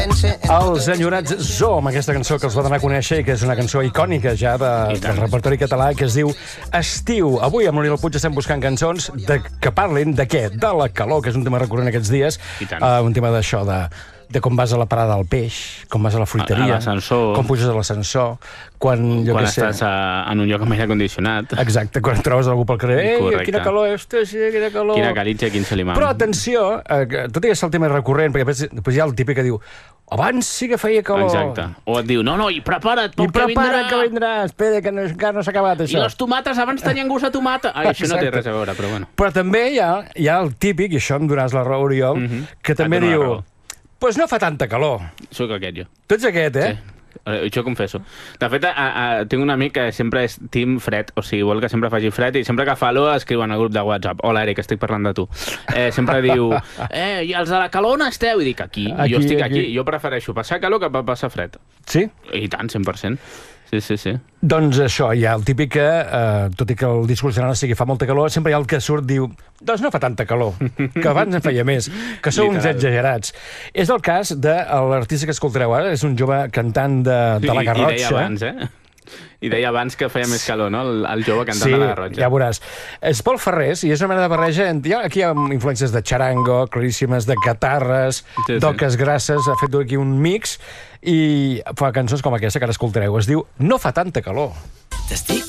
Els enyorats Zoo, amb aquesta cançó que els va donar a conèixer i que és una cançó icònica ja del repertori català, que es diu Estiu. Avui amb l'Oriol Puig estem buscant cançons que parlin de què? De la calor, que és un tema recurrent aquests dies. Un tema d'això, de com vas a la parada del peix, com vas a la fruiteria, com puges a l'ascensor, quan estàs en un lloc amb aire condicionat. Exacte, quan trobes algú pel carrer. Ei, quina calor, quina calor. Quina calitja, quin solimà. Però atenció, tot i que és el tema recurrent, perquè després hi ha el típic que diu abans sí que feia calor. Exacte. O et diu, no, i prepara't, perquè vindrà. Que vindrà, espera, que encara no s'ha acabat això. I les tomates, abans tenien gust a tomata. Això no té res a veure, però bueno. Però també hi ha el típic, i això em donaràs la raó, Oriol, que també diu pues no fa tanta calor. Soc aquest, jo. Tu ets aquest, eh? Sí, això confesso. De fet, tinc un amic que sempre és team fred, o sigui, vol que sempre faci fred, i sempre que fa calor escriu en el grup de WhatsApp: hola, Eric, estic parlant de tu. Sempre diu, i els de la calor on esteu? I dic, aquí. Jo estic aquí. Jo prefereixo passar calor que passar fred. Sí? I tant, 100%. Sí. Doncs això, hi ha el típic que, tot i que el discurs general sigui fa molta calor, sempre hi ha el que surt diu, doncs no fa tanta calor, que abans en feia més, que sou uns exagerats. És el cas de l'artista que escoltareu ara, és un jove cantant de la Garrotxa. I deia abans, I deia abans que feia més calor, no? El jove cantant de la Garrotxa. Sí, ja veuràs. És Pol Ferrés, i és una mena de barreja. Aquí hi ha influències de charango, claríssimes, de guitarres, d'oques grasses, ha fet aquí un mix, i fa cançons com aquesta que ara escoltareu. Es diu No fa tanta calor. T'estic